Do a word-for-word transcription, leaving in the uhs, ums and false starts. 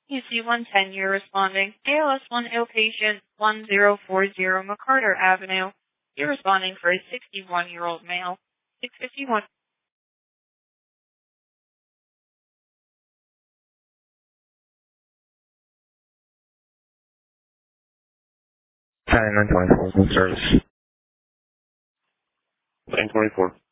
U C one ten, you're responding. A L S one outpatient one zero four zero McCarter Avenue. You're responding for a sixty-one-year-old male. six fifty-one. nine twenty-four, service. nine twenty-four.